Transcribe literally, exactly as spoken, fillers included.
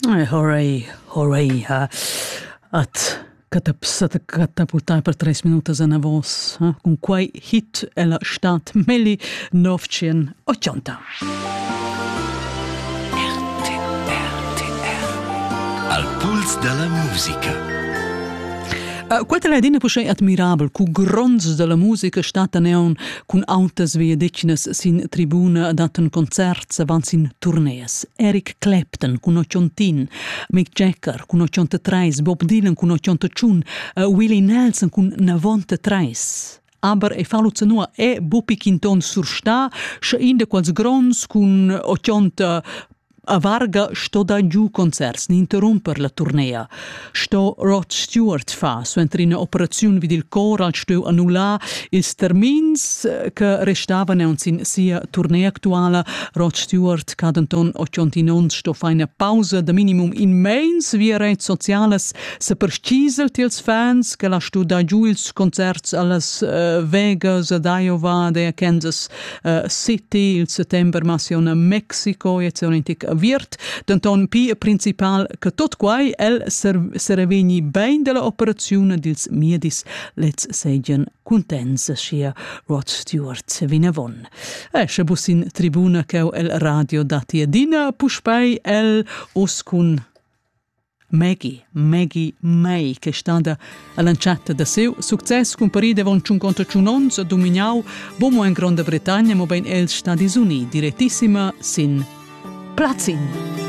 Eh, hooray, hooray, ha. At catapultai per tres minutas en avos, eh? Con quei hit è la stat millenovecentottanta. R T R Al puls della musica. Uh, Questa è una cosa admirabile, cu gronz della musica stata neon con autas via decines sin tribuna daten concerts avant sin tournees. Eric Clapton con ottochentin, Mick Jagger con ottantatré, Bob Dylan con ottantacinque, uh, Willie Nelson con novantatré. Aber e fallo cenua e Buppi Quinton sursta, sche in de quals grons con ottanta a Varga sto da giù concerts, ni interromper la tournea. Sto Rod Stewart fa, su entri in operazione vid il cor al sto annullà ils termins che restavano in sin sia tournea attuale. Rod Stewart cadenton ottantanon sto fa una pausa da minimum in mains via reti sociales se perciselt ils fans che la sto da giù ils concerts alles uh, Vegas, ad Iowa, de Kansas uh, City, il settembre massione Mexico, e c'è un'intic virt, denton pi principal che tot quai el servegni bein della operazione dils miedis lets segian contents sia Rod Stewart vinavon. Esce bus in tribuna che el radio dati adina puspei el oscun Maggie, Maggie May, che è stata lanciata da seu successo con paride von cinquantacinque ons dominau bomo in Grande Bretagna, ma ben el Stati Uniti, direttissima sin Platzin.